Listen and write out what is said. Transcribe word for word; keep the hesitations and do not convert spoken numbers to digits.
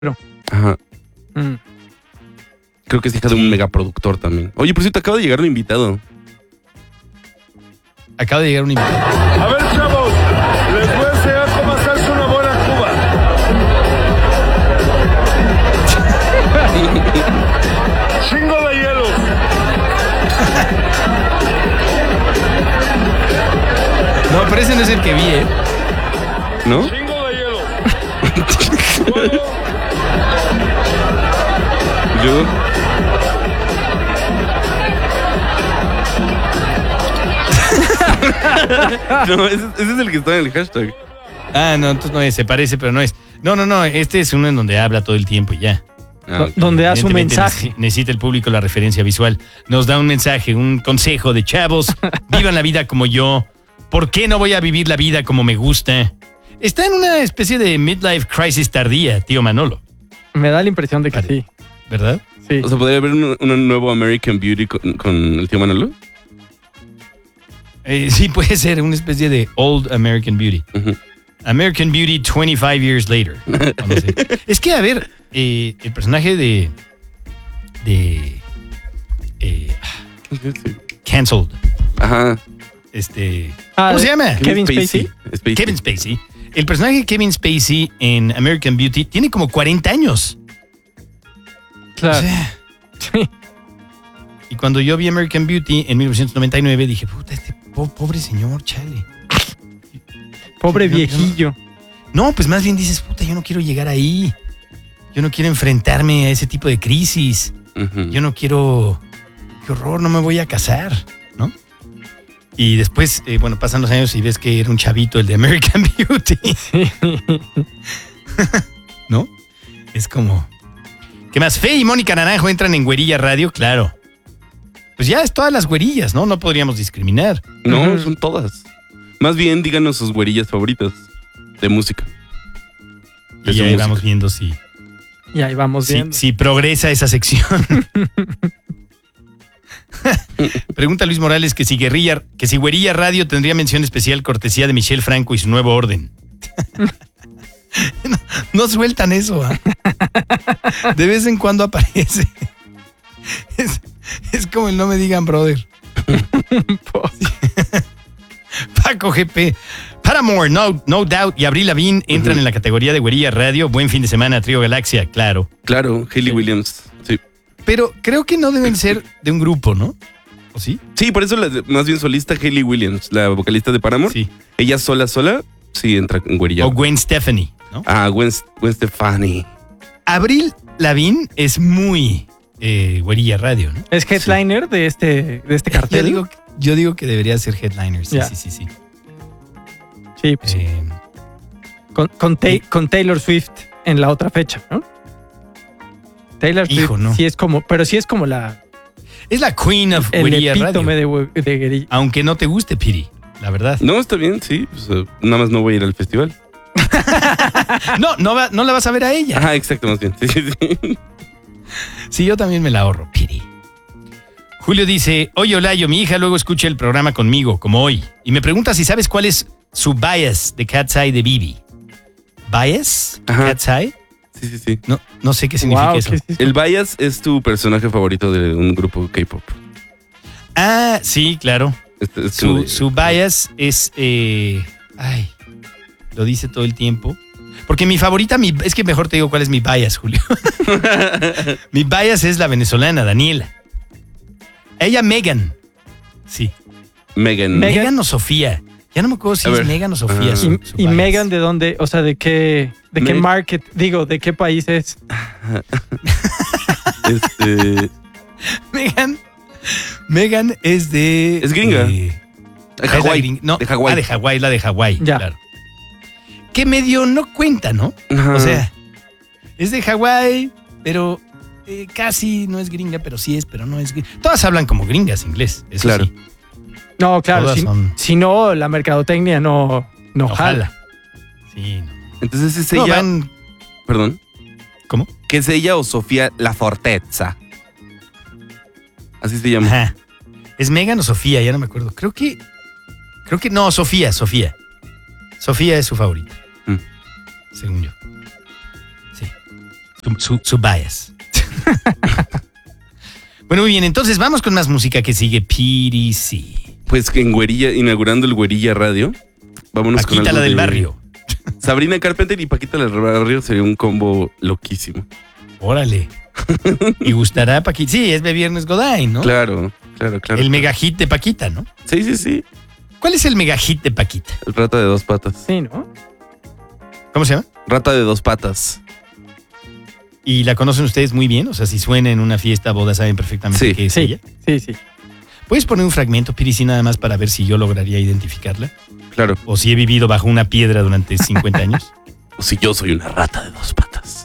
Ajá. Mm. Creo que es hija de un megaproductor también. Oye, por cierto, acaba de llegar un invitado. Acaba de llegar un invitado. A ver, chavos, les voy a enseñar cómo hacerse una buena cuba. Chingo de hielo. No, pero ese no es el que vi, ¿eh? ¿No? Chingo de hielo. Yo. No, ese, ese es el que está en el hashtag. Ah, no, entonces no es, se parece, pero no es. No, no, no, este es uno en donde habla todo el tiempo y ya. Ah, ok. Donde da su Evidentemente mensaje. nece- Necesita el público la referencia visual. Nos da un mensaje, un consejo de chavos. Vivan la vida como yo. ¿Por qué no voy a vivir la vida como me gusta? Está en una especie de midlife crisis tardía, tío Manolo, Me da la impresión de que Vale. sí. ¿verdad? Sí. O sea, ¿podría haber un, un nuevo American Beauty con, con el tío Manolo? Eh, sí, puede ser una especie de Old American Beauty. Ujú. American Beauty veinticinco years later. O no sé. Es que, a ver, eh, el personaje de... de... eh, Cancelled. Ajá. Este... Ah, ¿Cómo se llama? Kevin Spacey. Spacey. Kevin Spacey. El personaje de Kevin Spacey en American Beauty tiene como cuarenta años. O Claro. sea, Sí. y cuando yo vi American Beauty en mil novecientos noventa y nueve dije, puta, este po- pobre señor, chale. Pobre Yo- yo- viejillo. No, pues más bien dices, puta, yo no quiero llegar ahí. Yo no quiero enfrentarme a ese tipo de crisis. Ujú. Yo no quiero... Qué horror, no me voy a casar, ¿no? Y después, eh, bueno, pasan los años y ves que era un chavito el de American Beauty. ¿No? Es como... ¿Qué más? Fe y Mónica Naranjo entran en Güerilla Radio, claro. Pues ya es todas las güerillas, ¿no? No podríamos discriminar. No, Ujú. son todas. Más bien, díganos sus güerillas favoritas de música. De Y su ahí música. vamos viendo si, Y ahí vamos si, viendo. si progresa esa sección. Pregunta Luis Morales que si Guerrilla, que si Güerilla Radio tendría mención especial cortesía de Michelle Franco y su nuevo orden. no, no sueltan eso. ¿Ah? De vez en cuando aparece. Es, es como el no me digan brother. Paco G P. Paramore, no, no Doubt y Avril Lavigne entran Ujú. en la categoría de Güerilla Radio. Buen fin de semana, Trío Galaxia, claro. Claro, Hayley Williams. Sí. Pero creo que no deben ser de un grupo, ¿no? ¿O sí? Sí, por eso la, más bien solista Hayley Williams, la vocalista de Paramore. Sí. Ella sola, sola, sí entra en güerilla. O Gwen Stefani, ¿no? Ah, Gwen, Gwen Stefani. Avril Lavigne es muy eh, Güerilla Radio, ¿no? Es headliner de este, de este Yo cartel. digo, yo digo que debería ser headliner, sí, Ya. sí, sí, sí. Sí, pues, Eh, con, con, Ta- con Taylor Swift en la otra fecha, ¿no? Taylor Swift Hijo, no. sí es como, pero sí es como la es la queen of el Güerilla epítome Radio. de, de guerilla. Aunque no te guste, Piri, la verdad. No, está bien, sí. Pues, eh, nada más no voy a ir al festival. No, no, va- no la vas a ver a ella. Ajá, exacto, más bien. Sí, sí, sí. Sí, yo también me la ahorro, Piri. Julio dice, oye Olayo, mi hija luego escucha el programa conmigo, como hoy, y me pregunta si sabes cuál es su bias de Cat's Eye de Bibi. ¿Bias? Ajá. ¿Cat's Eye? Sí, sí, sí. No, no sé qué significa Wow, eso. ¿qué es eso? El Bias es tu personaje favorito de un grupo K-pop. Ah, sí, claro. Este, es como Su, de- su bias es... eh, ay, lo dice todo el tiempo. Porque mi favorita, mi, es que mejor te digo cuál es mi bias, Julio. Mi bias es la venezolana, Daniela. Ella, Megan. Sí. Megan. Me- Megan o Sofía. Ya no me acuerdo si A es ver. Megan o Sofía. Ah. su- ¿Y, su y bias. Megan de dónde? O sea, ¿de qué, de qué Me- market? Digo, ¿de qué país es? Este, Megan. Megan es de. Es gringa. de- de es la Hawái. gring- no, de Hawái. Ah, de Hawái, la de Hawái. Ya. Claro. Que medio no cuenta, ¿no? Ajá. O sea, es de Hawái, pero eh, casi no es gringa, pero sí es, pero no es gringa. Todas hablan como gringas inglés, eso Claro. sí. No, claro, Todas si, son- si no, la mercadotecnia no, no jala. Ojalá. Sí. no. Entonces es No, ella. van- Perdón. ¿Cómo? Que es ella o Sofía La Fortezza. Así se llama. Ajá. ¿Es Megan o Sofía? Ya no me acuerdo. Creo que. Creo que. No, Sofía, Sofía. Sofía es su favorita. Mm. Según yo. Sí. su, su bias. Bueno, muy bien, entonces vamos con más música que sigue P D C. Pues que en Güerilla, inaugurando el Güerilla Radio. Vámonos con Paquita, algo la del de barrio. Sabrina Carpenter y Paquita la del barrio sería un combo loquísimo. Órale. Y gustará Paquita. Sí, es de Viernes Goday, ¿no? Claro, claro, claro. El mega hit de Paquita, ¿no? Sí, sí, sí. ¿Cuál es el mega hit de Paquita? El rata de dos patas. Sí, ¿no? ¿Cómo se llama? Rata de dos patas. ¿Y la conocen ustedes muy bien? O sea, si suena en una fiesta, boda, saben perfectamente Sí. qué es Sí, ella. sí, sí. ¿Puedes poner un fragmento, Pirici, nada más para ver si yo lograría identificarla? Claro. ¿O si he vivido bajo una piedra durante cincuenta años? O si yo soy una rata de dos patas.